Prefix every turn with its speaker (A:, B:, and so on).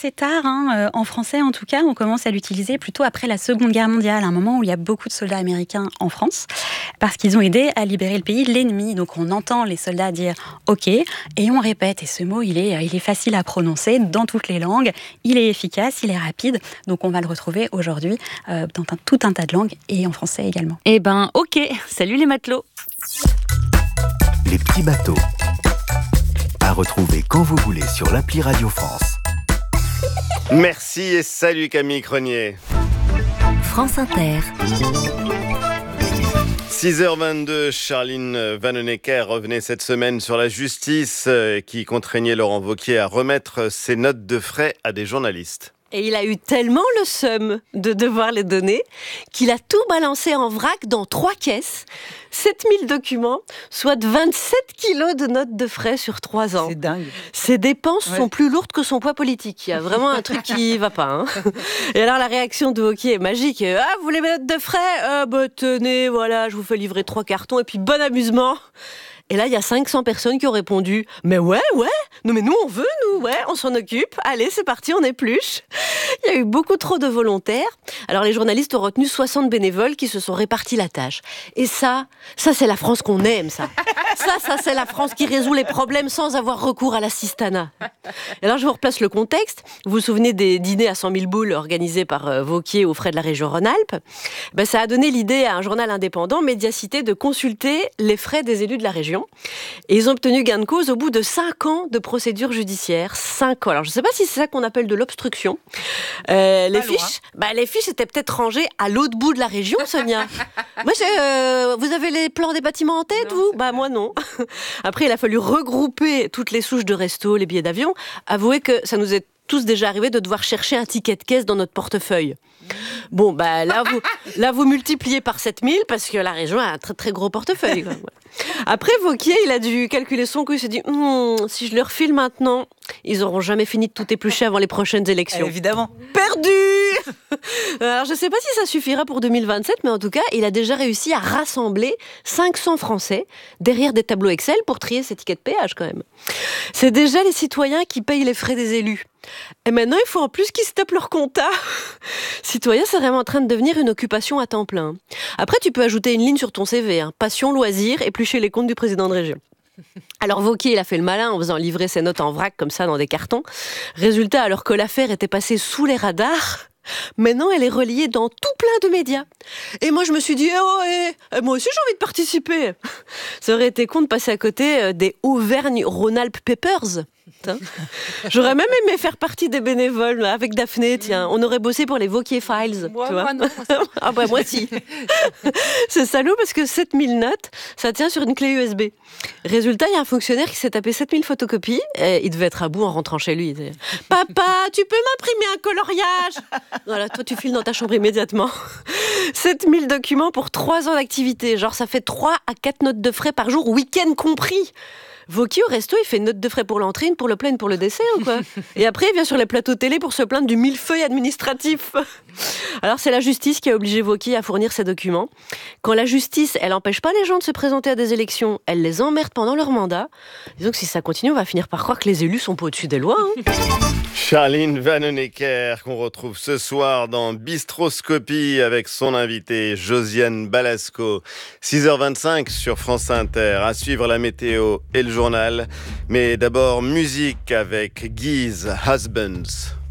A: assez tard, en français en tout cas. On commence à l'utiliser plutôt après la Seconde Guerre mondiale, un moment où il y a beaucoup de soldats américains en France, parce qu'ils ont aidé à libérer le pays de l'ennemi. Donc on entend les soldats dire « OK » et on répète. Et ce mot, il est facile à prononcer dans toutes les langues. Il est efficace, il est rapide. Donc on va le retrouver aujourd'hui dans tout un tas de langues et en français également.
B: Eh ben, OK. Salut les matelots.
C: Les petits bateaux. À retrouver quand vous voulez sur l'appli Radio France.
D: Merci et salut Camille Cronier.
B: France Inter.
D: 6h22, Charline Vanhoenacker revenait cette semaine sur la justice qui contraignait Laurent Wauquiez à remettre ses notes de frais à des journalistes.
E: Et il a eu tellement le seum de devoir les donner qu'il a tout balancé en vrac dans 3 caisses, 7000 documents, soit 27 kilos de notes de frais sur 3 ans.
F: C'est dingue.
E: Ses dépenses sont plus lourdes que son poids politique. Il y a vraiment un truc qui va pas. Et alors la réaction de Wauquiez est magique. Ah, vous voulez mes notes de frais ? Tenez, voilà, je vous fais livrer 3 cartons et puis bon amusement. Et là, il y a 500 personnes qui ont répondu « Mais ouais, non mais nous on veut, on s'en occupe, allez c'est parti, on épluche ». Il y a eu beaucoup trop de volontaires. Alors les journalistes ont retenu 60 bénévoles qui se sont répartis la tâche. Et ça c'est la France qu'on aime, ça. Ça c'est la France qui résout les problèmes sans avoir recours à l'assistanat. Et alors je vous replace le contexte. Vous vous souvenez des dîners à 100 000 boules organisés par Wauquiez aux frais de la région Rhône-Alpes ? Ça a donné l'idée à un journal indépendant, Médiacité, de consulter les frais des élus de la région. Et ils ont obtenu gain de cause au bout de 5 ans de procédure judiciaire. 5 ans. Alors je ne sais pas si c'est ça qu'on appelle de l'obstruction. Les fiches étaient peut-être rangées à l'autre bout de la région, Sonia. Moi, vous avez les plans des bâtiments en tête, vous ? Moi non. Après, il a fallu regrouper toutes les souches de resto, les billets d'avion. Avouez que ça nous est tous déjà arrivé de devoir chercher un ticket de caisse dans notre portefeuille. Bon, là, vous multipliez par 7000 parce que la région a un très très gros portefeuille. Après, Wauquiez, il a dû calculer son coût. Il s'est dit, si je leur file maintenant, ils n'auront jamais fini de tout éplucher avant les prochaines élections.
F: Évidemment.
E: Perdu. Alors, je ne sais pas si ça suffira pour 2027, mais en tout cas, il a déjà réussi à rassembler 500 Français derrière des tableaux Excel pour trier ses tickets de péage quand même. C'est déjà les citoyens qui payent les frais des élus. Et maintenant, il faut en plus qu'ils se tapent leur compta. Citoyen, c'est vraiment en train de devenir une occupation à temps plein. Après, tu peux ajouter une ligne sur ton CV. Passion, loisir, éplucher les comptes du président de région. Alors Wauquiez, il a fait le malin en faisant livrer ses notes en vrac comme ça dans des cartons. Résultat, alors que l'affaire était passée sous les radars, maintenant elle est reliée dans tout plein de médias. Et moi je me suis dit, moi aussi j'ai envie de participer. Ça aurait été con de passer à côté des Auvergne-Rhône-Alpes Papers. J'aurais même aimé faire partie des bénévoles là, avec Daphné, tiens. On aurait bossé pour les Wauquiez Files.
F: Moi non.
E: Moi si. C'est salaud parce que 7000 notes, ça tient sur une clé USB. Résultat, il y a un fonctionnaire qui s'est tapé 7000 photocopies. Et il devait être à bout en rentrant chez lui. Il disait, Papa, tu peux m'imprimer un coloriage ? Voilà, toi tu files dans ta chambre immédiatement. 7000 documents pour 3 ans d'activité. Genre ça fait 3 à 4 notes de frais par jour, week-end compris. Wauquiez au resto, il fait une note de frais pour l'entrée, une pour le plat, une pour le dessert ou quoi ? Et après, il vient sur les plateaux télé pour se plaindre du millefeuille administratif. Alors, c'est la justice qui a obligé Wauquiez à fournir ces documents. Quand la justice, elle n'empêche pas les gens de se présenter à des élections, elle les emmerde pendant leur mandat. Disons que si ça continue, on va finir par croire que les élus sont pas au-dessus des lois.
D: Charline Vanhoenacker, qu'on retrouve ce soir dans Bistroscopie avec son invité Josiane Balasco. 6h25 sur France Inter. À suivre la météo et le journal. Mais d'abord, musique avec Guise Husbands.